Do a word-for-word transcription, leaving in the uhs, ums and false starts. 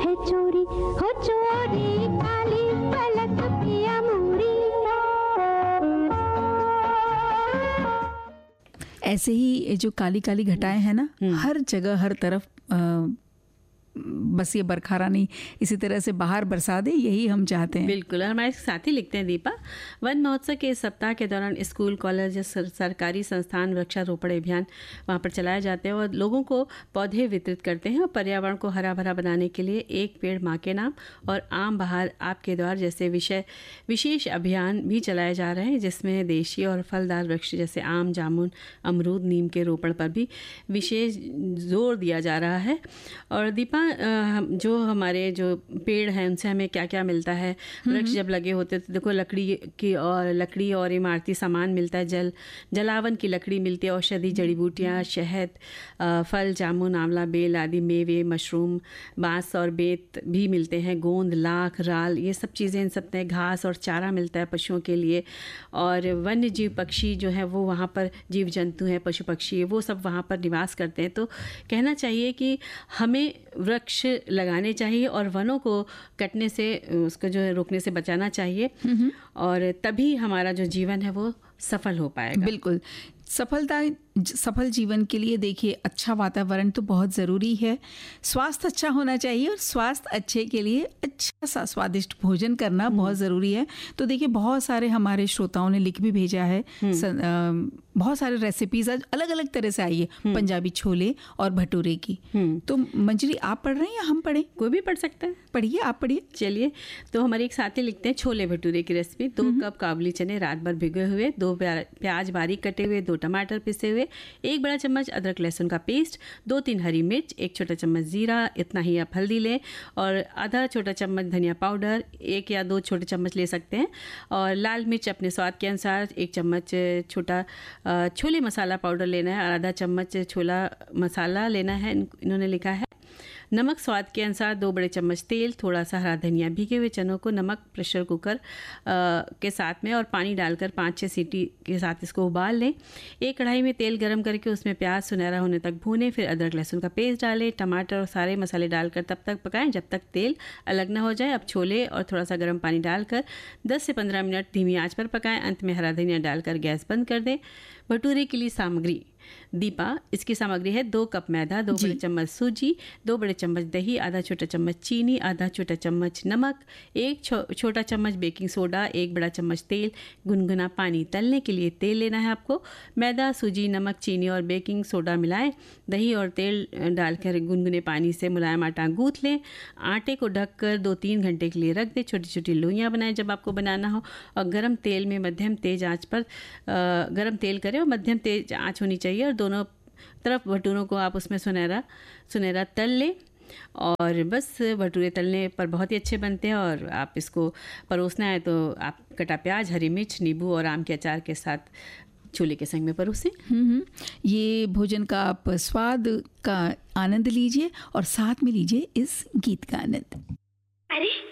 है चोरी हो चोरी काली पलक पिया मोरी। ऐसे ही ये जो काली काली घटाएं हैं ना, हर जगह हर तरफ आ, बस ये बरखा रानी इसी तरह से बाहर बरसा दे, यही हम चाहते हैं। बिल्कुल। और हमारे साथी लिखते हैं दीपा, वन महोत्सव के इस सप्ताह के दौरान स्कूल कॉलेज सर, सरकारी संस्थान वृक्षारोपण अभियान वहाँ पर चलाए जाते हैं और लोगों को पौधे वितरित करते हैं और पर्यावरण को हरा भरा बनाने के लिए एक पेड़ माँ के नाम और आम बहार आपके द्वार जैसे विषय विशेष अभियान भी चलाए जा रहे हैं, जिसमें देशी और फलदार वृक्ष जैसे आम, जामुन, अमरूद, नीम के रोपण पर भी विशेष जोर दिया जा रहा है। और दीपा, जो हमारे जो पेड़ हैं उनसे हमें क्या क्या मिलता है? वृक्ष जब लगे होते तो देखो लकड़ी की और लकड़ी और इमारती सामान मिलता है, जल जलावन की लकड़ी मिलती है, औषधि जड़ी बूटियाँ, शहद, फल, जामुन, आंवला, बेल आदि मेवे, मशरूम, बांस और बेत भी मिलते हैं, गोंद, लाख, राल, ये सब चीज़ें इन सब में घास और चारा मिलता है पशुओं के लिए। और वन्य जीव पक्षी जो है वो वहाँ पर जीव जंतु हैं, पशु पक्षी, वो सब वहाँ पर निवास करते हैं। तो कहना चाहिए कि हमें वृक्ष लगाने चाहिए और वनों को कटने से, उसको जो है रोकने से बचाना चाहिए, और तभी हमारा जो जीवन है वो सफल हो पाएगा। बिल्कुल। सफलता सफल जीवन के लिए देखिए अच्छा वातावरण तो बहुत ज़रूरी है, स्वास्थ्य अच्छा होना चाहिए और स्वास्थ्य अच्छे के लिए अच्छा सा स्वादिष्ट भोजन करना बहुत ज़रूरी है। तो देखिए बहुत सारे हमारे श्रोताओं ने लिख भी भेजा है, सन, आ, बहुत सारे रेसिपीज आज अलग अलग तरह से आई है, पंजाबी छोले और भटूरे की। तो मंजरी आप पढ़ रहे हैं या हम पढ़ें? कोई भी पढ़ सकता है, पढ़िए, आप पढ़िए। चलिए, तो हमारे एक साथी लिखते हैं छोले भटूरे की रेसिपी। दो कप काबुली चने रात भर भिगोए हुए, दो प्याज बारीक कटे हुए, दो टमाटर पिसे हुए, एक बड़ा चम्मच अदरक लहसुन का पेस्ट, दो तीन हरी मिर्च, एक छोटा चम्मच जीरा, इतना ही आप हल्दी लें, और आधा छोटा चम्मच धनिया पाउडर, एक या दो छोटे चम्मच ले सकते हैं, और लाल मिर्च अपने स्वाद के अनुसार, एक चम्मच छोटा छोले मसाला पाउडर लेना है और आधा चम्मच छोला मसाला लेना है, इन्होंने लिखा है। नमक स्वाद के अनुसार, दो बड़े चम्मच तेल, थोड़ा सा हरा धनिया, भीगे हुए चनों को नमक प्रेशर कुकर आ, के साथ में और पानी डालकर पाँच छः सीटी के साथ इसको उबाल लें। एक कढ़ाई में तेल गरम करके उसमें प्याज सुनहरा होने तक भूनें, फिर अदरक लहसुन का पेस्ट डालें, टमाटर और सारे मसाले डालकर तब तक पकाएं जब तक तेल अलग ना हो जाए। अब छोले और थोड़ा सा गर्म पानी डालकर दस से पंद्रह मिनट धीमी आँच पर पकाएं, अंत में हरा धनिया डालकर गैस बंद कर दें। भटूरे के लिए सामग्री दीपा, इसकी सामग्री है दो कप मैदा, दो बड़े चम्मच सूजी, दो बड़े चम्मच दही, आधा छोटा चम्मच चीनी, आधा छोटा चम्मच नमक, एक छो, छोटा चम्मच बेकिंग सोडा, एक बड़ा चम्मच तेल, गुनगुना पानी। तलने के लिए तेल लेना है आपको। मैदा, सूजी, नमक, चीनी और बेकिंग सोडा मिलाएं, दही और तेल डालकर गुनगुने पानी से मुलायम आटा गूंथ लें। आटे को ढककर दो तीन घंटे के लिए रख दें। छोटी छोटी लोइयाँ बनाएं जब आपको बनाना हो, और गर्म तेल में मध्यम तेज आँच पर गर्म तेल करें और मध्यम तेज आँच होनी चाहिए, और दोनों तरफ भटूरों को आप उसमें सुनहरा सुनहरा तल लें। और बस भटूरे तलने पर बहुत ही अच्छे बनते हैं, और आप इसको परोसना है तो आप कटा प्याज, हरी मिर्च, नींबू और आम के अचार के साथ छोले के संग में परोसें। ये भोजन का आप स्वाद का आनंद लीजिए और साथ में लीजिए इस गीत का आनंद। अरे